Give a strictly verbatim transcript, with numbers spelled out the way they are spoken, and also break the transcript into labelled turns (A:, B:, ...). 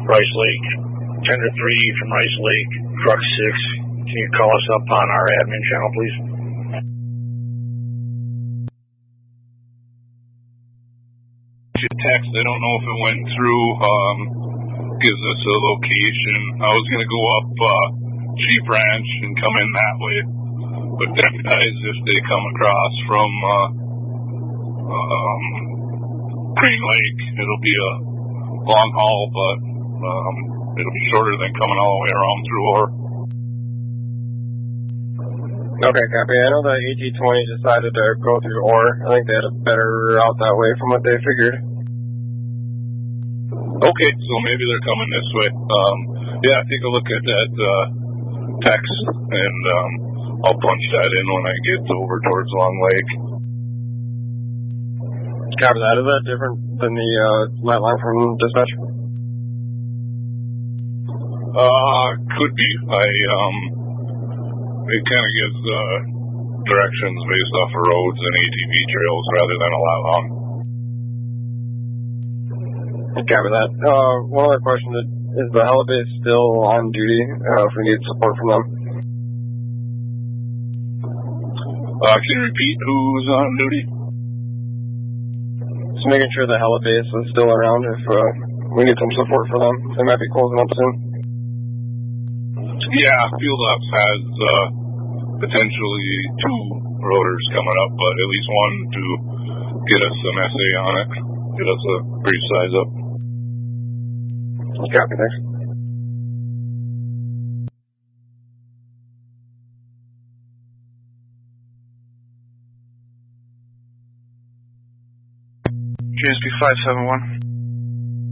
A: Rice Lake. Tender three from Rice Lake, truck six. Can you call us up on our admin channel, please?
B: Text, I don't know if it went through, um, gives us a location. I was going to go up uh, Sheep Ranch and come in that way, but them guys, if they come across from uh, um, Green Lake, it'll be a long haul, but um, it'll be shorter than coming all the way around through Orr.
C: Okay, copy. I know the A T twenty decided to go through Orr. I think they had a better route that way from what they figured.
B: Okay, so maybe they're coming this way. Um, yeah, take a look at that uh, text, and um, I'll punch that in when I get over towards Long Lake.
C: Copy that. Is that different than the uh, light line from dispatch?
B: Uh, could be. I, um, it kind of gives uh, directions based off of roads and A T V trails rather than a lot long.
C: Copy that. Uh, one other question, is the Helibase still on duty uh, if we need support from them?
B: Uh, can you repeat who's on duty?
C: Just making sure the Helibase is still around if uh, we need some support for them. They might be closing up soon.
B: Yeah, Field Ops has uh, potentially two rotors coming up, but at least one to get us some S A on it, get us a brief size up.
C: Copy, thanks.
D: J S P five seven one.